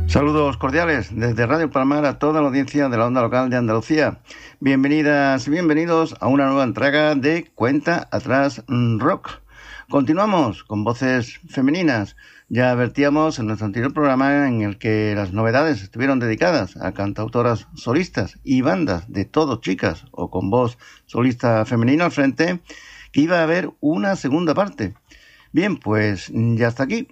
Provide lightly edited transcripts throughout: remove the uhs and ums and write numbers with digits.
Saludos cordiales desde Radio Palmar a toda la audiencia de la onda local de Andalucía. Bienvenidas y bienvenidos a una nueva entrega de Cuenta Atrás Rock. Continuamos con voces femeninas. Ya advertíamos en nuestro anterior programa en el que las novedades estuvieron dedicadas a cantautoras solistas y bandas de todo chicas o con voz solista femenina al frente, que iba a haber una segunda parte. Bien, pues ya está aquí.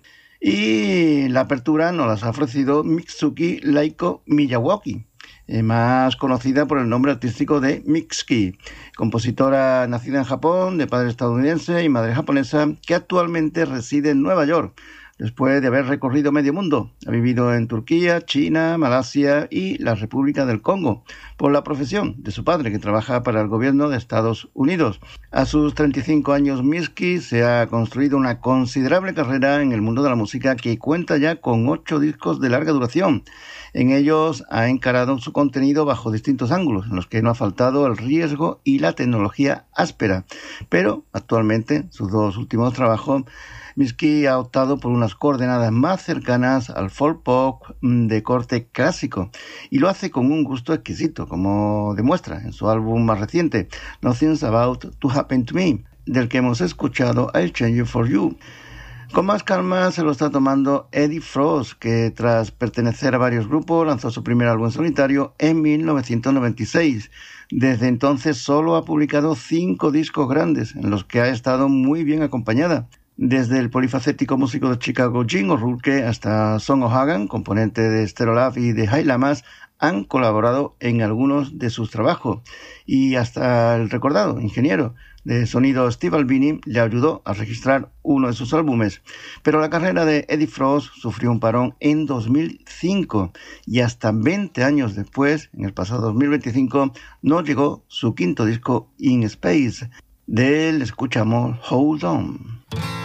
Y la apertura nos las ha ofrecido Mitsuki Leiko Miyawaki, más conocida por el nombre artístico de Mitski, compositora nacida en Japón, de padre estadounidense y madre japonesa, que actualmente reside en Nueva York, después de haber recorrido medio mundo. Ha vivido en Turquía, China, Malasia y la República del Congo, por la profesión de su padre, que trabaja para el gobierno de Estados Unidos. A sus 35 años, Mitski se ha construido una considerable carrera en el mundo de la música que cuenta ya con 8 discos de larga duración. En ellos ha encarado su contenido bajo distintos ángulos, en los que no ha faltado el riesgo y la tecnología áspera. Pero actualmente, sus 2 últimos trabajos, Mitski ha optado por unas coordenadas más cercanas al folk pop de corte clásico y lo hace con un gusto exquisito, como demuestra en su álbum más reciente, Nothing's About to Happen to Me, del que hemos escuchado I'll Change It For You. Con más calma se lo está tomando Eddie Frost, que tras pertenecer a varios grupos lanzó su primer álbum solitario en 1996. Desde entonces solo ha publicado 5 discos grandes, en los que ha estado muy bien acompañada. Desde el polifacético músico de Chicago Jim O'Rourke hasta Son O'Hagan, componente de Stereolab y de High Lamas, han colaborado en algunos de sus trabajos. Y hasta el recordado ingeniero de sonido Steve Albini le ayudó a registrar uno de sus álbumes. Pero la carrera de Eddie Frost sufrió un parón en 2005 y hasta 20 años después, en el pasado 2025, nos llegó su 5º disco In Space. De él escuchamos Hold On.